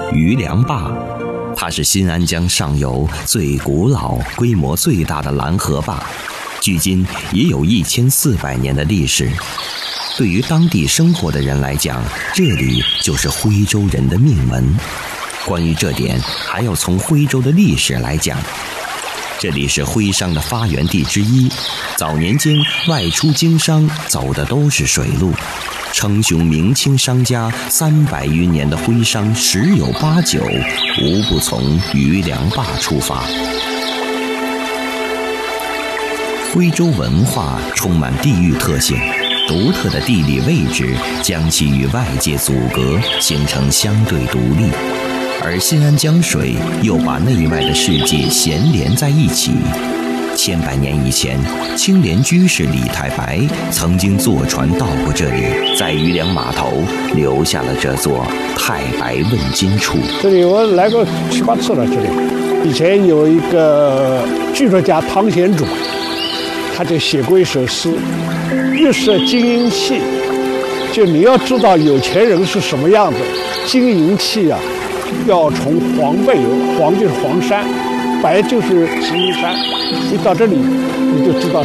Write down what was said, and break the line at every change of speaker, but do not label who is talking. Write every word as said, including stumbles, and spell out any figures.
余梁坝。它是新安江上游最古老、规模最大的拦河坝，距今也有一千四百年的历史。对于当地生活的人来讲，这里就是徽州人的命门。关于这点，还要从徽州的历史来讲。这里是徽商的发源地之一，早年间外出经商走的都是水路。称雄明清商家三百余年的徽商，十有八九无不从余梁坝出发。徽州文化充满地域特性，独特的地理位置将其与外界阻隔，形成相对独立，而新安江水又把内外的世界衔连在一起。千百年以前，青莲居士李太白曾经坐船到过这里，在余梁码头留下了这座太白问津处。
这里我来过七八次了。这里以前有一个剧作家汤显祖，他就写过一首诗：玉设金银器。就你要知道有钱人是什么样子，金银器啊，要从黄背有，黄就是黄山，白就是石英山，你到这里你就知道